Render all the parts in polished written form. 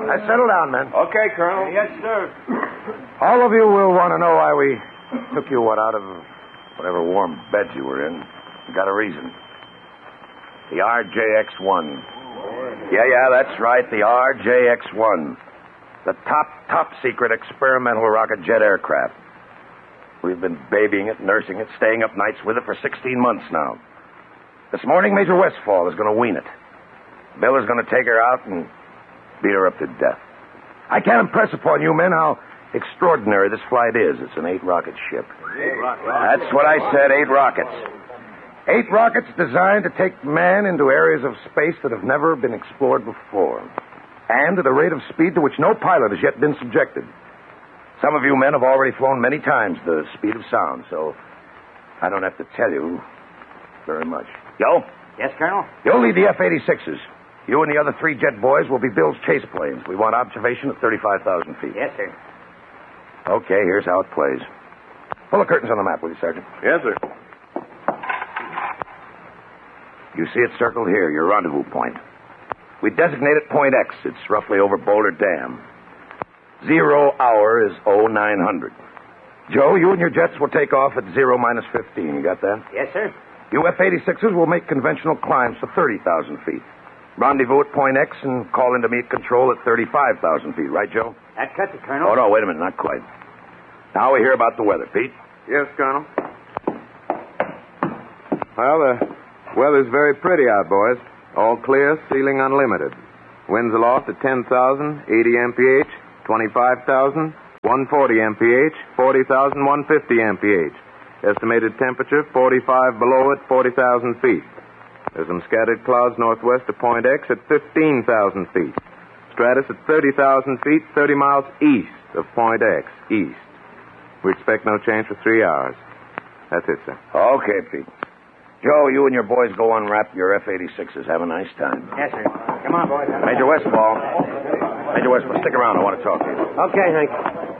Now, settle down, men. Okay, Colonel. Yes, sir. All of you will want to know why we took you out of whatever warm beds you were in. You got a reason. The RJX-1. Yeah, that's right, the RJX-1. The top secret experimental rocket jet aircraft. We've been babying it, nursing it, staying up nights with it for 16 months now. This morning, Major Westfall is going to wean it. Bill is going to take her out and beat her up to death. I can't impress upon you men how extraordinary this flight is. It's an 8-rocket ship. 8 rockets. That's what I said, 8 rockets. 8 rockets designed to take man into areas of space that have never been explored before. And at a rate of speed to which no pilot has yet been subjected. Some of you men have already flown many times the speed of sound, so I don't have to tell you very much. Yo? Yes, Colonel? You'll lead the F-86s. You and the other 3 jet boys will be Bill's chase planes. We want observation at 35,000 feet. Yes, sir. Okay, here's how it plays. Pull the curtains on the map, will you, Sergeant? Yes, sir. You see it circled here, your rendezvous point. We designate it Point X. It's roughly over Boulder Dam. 0 hour is 0900. Joe, you and your jets will take off at 0-15. You got that? Yes, sir. You F-86s will make conventional climbs to 30,000 feet. Rendezvous at Point X and call into me at control at 35,000 feet. Right, Joe? That cuts it, Colonel. Oh, no, wait a minute. Not quite. Now we hear about the weather. Pete? Yes, Colonel. Well, the weather's very pretty out, boys. All clear, ceiling unlimited. Winds aloft at 10,000, 80 mph, 25,000, 140 mph, 40,000, 150 mph. Estimated temperature, 45 below at 40,000 feet. There's some scattered clouds northwest of Point X at 15,000 feet. Stratus at 30,000 feet, 30 miles east of Point X, east. We expect no change for 3 hours. That's it, sir. Okay, Pete. Joe, you and your boys go unwrap your F-86s. Have a nice time. Yes, sir. Come on, boys. Major Westfall. Major Westfall, stick around. I want to talk to you. Okay, Hank.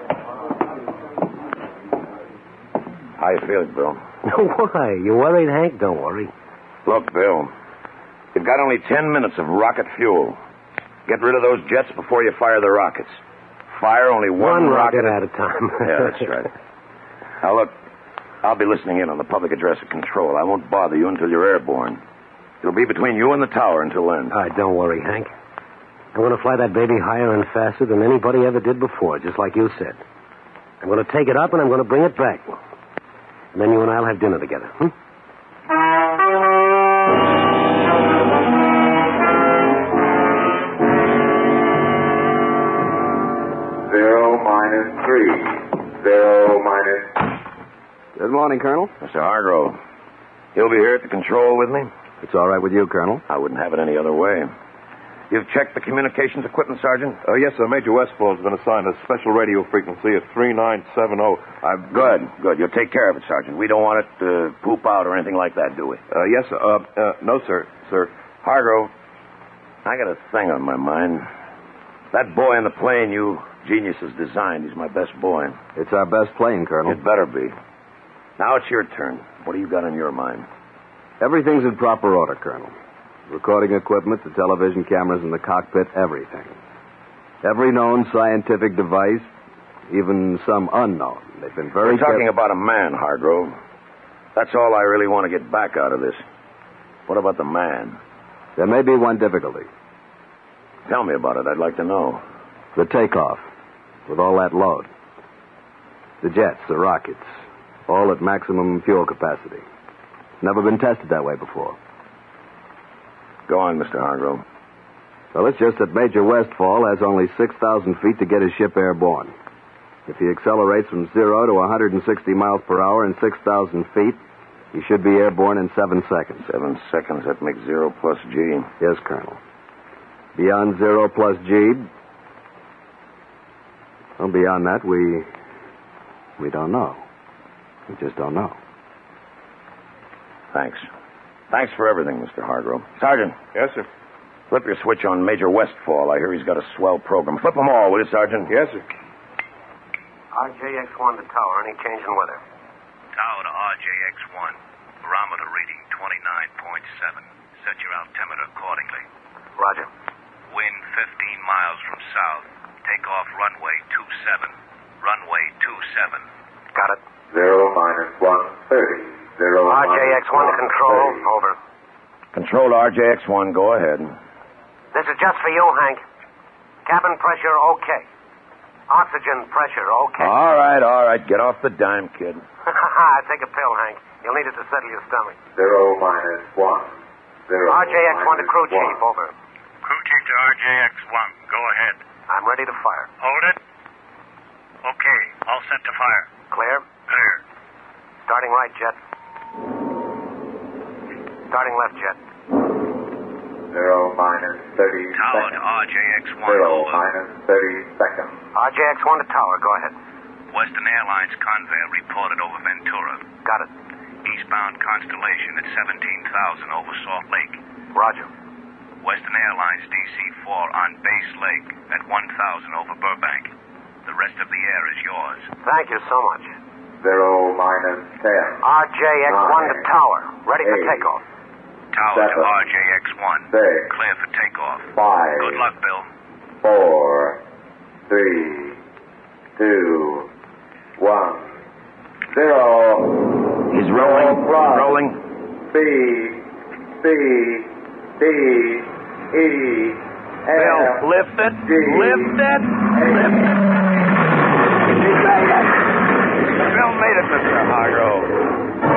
How you feeling, Bill? Why? You worried, Hank? Don't worry. Look, Bill, you've got only 10 minutes of rocket fuel. Get rid of those jets before you fire the rockets. Fire only one rocket at a time. Yeah, that's right. Now, look, I'll be listening in on the public address at control. I won't bother you until you're airborne. It'll be between you and the tower until then. All right, don't worry, Hank. I'm going to fly that baby higher and faster than anybody ever did before, just like you said. I'm going to take it up and I'm going to bring it back. And then you and I'll have dinner together. 3, 0 Good morning, Colonel. Mr. Hargrove. He'll be here at the control with me? It's all right with you, Colonel. I wouldn't have it any other way. You've checked the communications equipment, Sergeant? Yes, sir. Major Westfall's been assigned a special radio frequency of 3970. Good. You'll take care of it, Sergeant. We don't want it to poop out or anything like that, do we? Yes, sir. No, sir. Hargrove, I got a thing on my mind. That boy in the plane you geniuses designed, he's my best boy. It's our best plane, Colonel. It better be. Now it's your turn. What do you got on your mind? Everything's in proper order, Colonel. Recording equipment, the television cameras in the cockpit, everything. Every known scientific device, even some unknown. They've been very... We're talking about a man, Hargrove. That's all I really want to get back out of this. What about the man? There may be one difficulty. Tell me about it. I'd like to know. The takeoff, with all that load. The jets, the rockets, all at maximum fuel capacity. Never been tested that way before. Go on, Mr. Hargrove. Well, it's just that Major Westfall has only 6,000 feet to get his ship airborne. If he accelerates from 0 to 160 miles per hour in 6,000 feet, he should be airborne in 7 seconds. 7 seconds, that makes 0 plus G. Yes, Colonel. Beyond 0 plus G... Well, beyond that, we don't know. We just don't know. Thanks. Thanks for everything, Mr. Hargrove. Sergeant. Yes, sir. Flip your switch on Major Westfall. I hear he's got a swell program. Flip them all, will you, Sergeant? Yes, sir. RJX-1 to tower. Any change in weather? Tower to RJX-1. Barometer reading 29.7. Set your altimeter accordingly. Roger. Wind 15 miles from south. Take off runway 27. Runway 27. Got it. 0 minus 130. 0 RJX-1 to control. Over. Control RJX-1, go ahead. This is just for you, Hank. Cabin pressure, okay. Oxygen pressure, okay. All right. Get off the dime, kid. Take a pill, Hank. You'll need it to settle your stomach. 0 minus 1. 0 RJX-1 to crew chief, over. Crew chief to RJX-1. Go ahead. I'm ready to fire. Hold it. Okay, all set to fire. Clear? Clear. Starting right, jet. Starting left, jet. 0 minus 30 Tower seconds. to RJX-1. 0 Over. minus 30 seconds. RJX-1 to tower, go ahead. Western Airlines Convair reported over Ventura. Got it. Eastbound Constellation at 17,000 over Salt Lake. Roger. Western Airlines DC-4 on Base Lake at 1,000 over Burbank. The rest of the air is yours. Thank you so much. 0 minus 10. RJX-1 to tower. Ready for 8. takeoff. Tower to 7. RJX-1. 6. Clear for takeoff. 5. Good luck, Bill. 4, 3, 2, 1, 0. He's rolling. He's rolling. B, C, D, E, Bill, F, lift it. G, Lift it. Lift it. He made it. Bill made it, Mr. Hargrove.